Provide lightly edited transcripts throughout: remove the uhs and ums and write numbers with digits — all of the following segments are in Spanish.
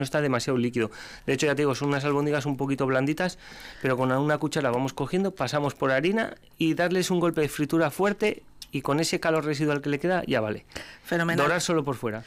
no está demasiado líquido. De hecho, ya te digo, son unas albóndigas un poquito blanditas, pero con una cuchara vamos cogiendo, pasamos por harina y darles un golpe de fritura fuerte y con ese calor residual que le queda ya vale. Fenomenal. Dorar solo por fuera.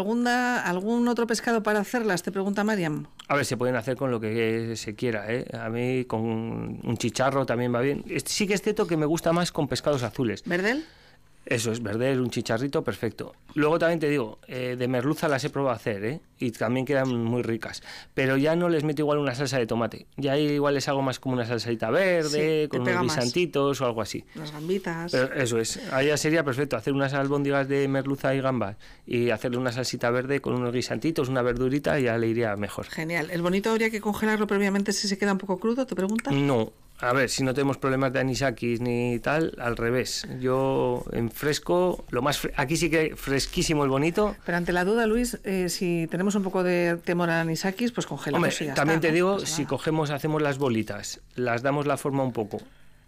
¿Algún otro pescado para hacerlas? Te pregunta Mariam. A ver, se pueden hacer con lo que se quiera, ¿eh? A mí con un chicharro también va bien. Sí que es cierto que me gusta más con pescados azules. ¿Verdel? Eso es, verdel, un chicharrito, perfecto. Luego también te digo, de merluza las he probado a hacer, ¿eh? Y también quedan muy ricas. Pero ya no les meto igual una salsa de tomate. Ya igual les hago más como una salsadita verde, sí, con unos guisantitos o algo así. Unas gambitas. Pero eso es, ahí ya sería perfecto, hacer unas albóndigas de merluza y gambas y hacerle una salsita verde con unos guisantitos, una verdurita, y ya le iría mejor. Genial. ¿El bonito habría que congelarlo previamente si se queda un poco crudo, te preguntas? No. A ver, si no tenemos problemas de anisakis ni tal, al revés. Yo en fresco, aquí sí que fresquísimo el bonito. Pero ante la duda, Luis, si tenemos un poco de temor a anisakis, pues congelamos. Hombre, también te digo, si cogemos, hacemos las bolitas, las damos la forma un poco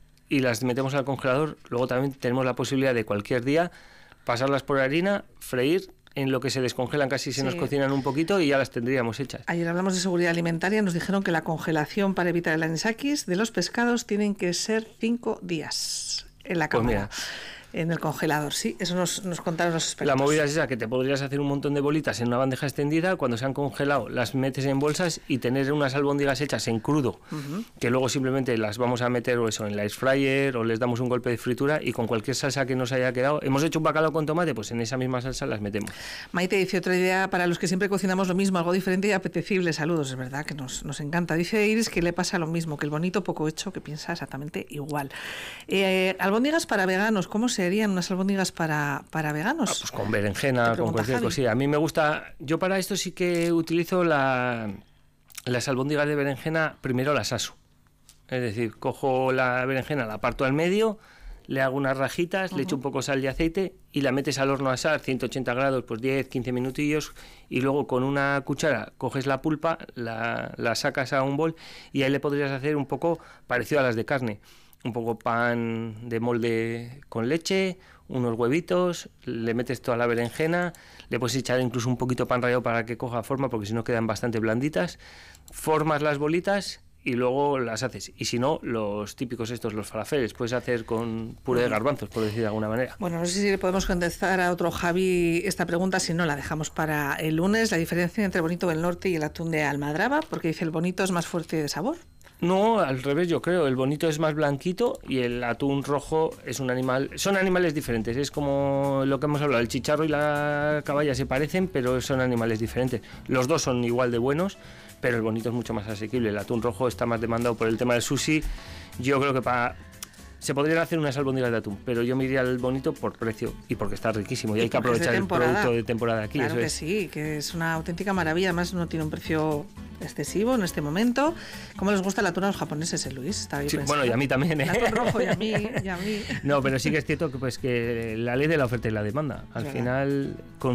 y las metemos al congelador, luego también tenemos la posibilidad de cualquier día pasarlas por harina, freír. En lo que se descongelan casi se nos cocinan un poquito y ya las tendríamos hechas. Ayer hablamos de seguridad alimentaria, nos dijeron que la congelación para evitar el anisakis de los pescados tienen que ser 5 días en la cámara. Pues en el congelador, sí, eso nos contaron los expertos. La movida es esa, que te podrías hacer un montón de bolitas en una bandeja extendida, cuando se han congelado las metes en bolsas y tener unas albóndigas hechas en crudo, que luego simplemente las vamos a meter o eso en la air fryer o les damos un golpe de fritura y con cualquier salsa que nos haya quedado, hemos hecho un bacalao con tomate, pues en esa misma salsa las metemos. Maite dice otra idea para los que siempre cocinamos lo mismo, algo diferente y apetecible. Saludos, es verdad que nos encanta. Dice Iris que le pasa lo mismo, que el bonito poco hecho, que piensa exactamente igual. Albóndigas para veganos, ¿cómo serían unas albóndigas para veganos? Pues con berenjena, con cualquier cosilla. A mí me gusta, yo para esto sí que utilizo las albóndigas de berenjena, primero las aso. Es decir, cojo la berenjena, la parto al medio, le hago unas rajitas, le echo un poco sal y aceite y la metes al horno a asar, 180 grados, pues 10, 15 minutillos, y luego con una cuchara coges la pulpa, la sacas a un bol y ahí le podrías hacer un poco parecido a las de carne. Un poco pan de molde con leche, unos huevitos, le metes toda la berenjena, le puedes echar incluso un poquito de pan rallado para que coja forma, porque si no quedan bastante blanditas, formas las bolitas y luego las haces. Y si no, los típicos estos, los falafeles, puedes hacer con puré de garbanzos, por decir de alguna manera. Bueno, no sé si le podemos contestar a otro Javi esta pregunta, si no la dejamos para el lunes, la diferencia entre el bonito del norte y el atún de Almadraba, porque dice el bonito es más fuerte de sabor. No, al revés, yo creo. El bonito es más blanquito y el atún rojo es un animal. Son animales diferentes. Es como lo que hemos hablado. El chicharro y la caballa se parecen, pero son animales diferentes. Los dos son igual de buenos, pero el bonito es mucho más asequible. El atún rojo está más demandado por el tema del sushi. Yo creo que se podrían hacer unas albóndigas de atún, pero yo me iría al bonito por precio y porque está riquísimo y hay que aprovechar el producto de temporada aquí. Claro eso que es. Sí, que es una auténtica maravilla. Además no tiene un precio excesivo en este momento. ¿Cómo les gusta el atún a los japoneses, Luis? Está bien, sí, bueno, y a mí también, ¿eh? El atún rojo y a mí. No, pero sí que es cierto que, pues, que la ley de la oferta y la demanda. Al final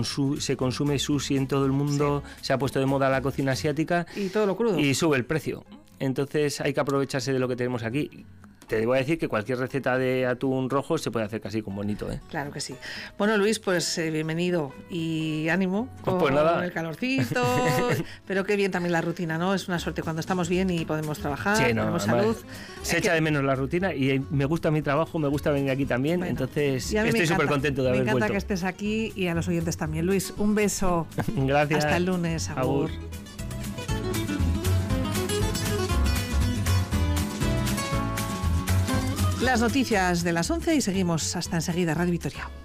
se consume sushi en todo el mundo, se ha puesto de moda la cocina asiática. Y todo lo crudo. Y sube el precio. Entonces hay que aprovecharse de lo que tenemos aquí. Te voy a decir que cualquier receta de atún rojo se puede hacer casi con bonito, ¿eh? Claro que sí. Bueno, Luis, pues bienvenido y ánimo con pues nada. El calorcito, pero qué bien también la rutina, ¿no? Es una suerte cuando estamos bien y podemos trabajar, sí, tenemos salud. Se echa de menos la rutina y me gusta mi trabajo, me gusta venir aquí también, bueno, entonces estoy súper contento de haber vuelto. Me encanta que estés aquí y a los oyentes también. Luis, un beso. Gracias. Hasta el lunes. Agur. Las noticias de las 11 y seguimos hasta enseguida. Radio Vitoria.